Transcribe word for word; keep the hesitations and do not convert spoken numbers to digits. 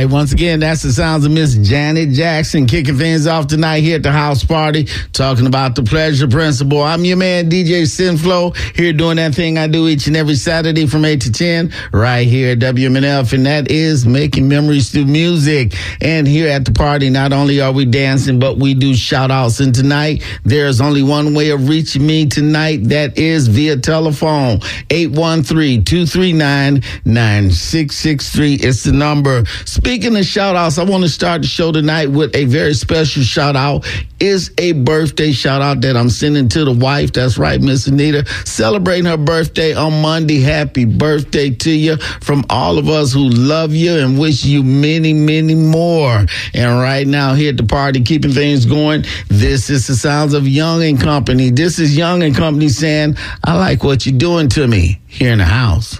right. Once again, that's the sounds of Miss Janet Jackson kicking things off tonight here at the house party, talking about the pleasure principle. I'm your man, D J Sinflow, here doing that thing I do each and every Saturday from eight to ten, right here at W M N F, and that is making memories through music. And here at the party, not only are we dancing, but we do shout-outs. And tonight, there's only one way of reaching me tonight. That is via telephone, eight one three, two three nine, nine six six three. It's the number. Speaking of shout-outs, I want to start the show tonight with a very special shout-out. It's a birthday shout-out that I'm sending to the wife. That's right, Miss Anita, celebrating her birthday on Monday. Happy birthday to you from all of us who love you and wish you many, many more. And right now, here at the party, keeping things going, this is the sounds of Young and Company. This is Young and Company saying, I like what you're doing to me here in the house.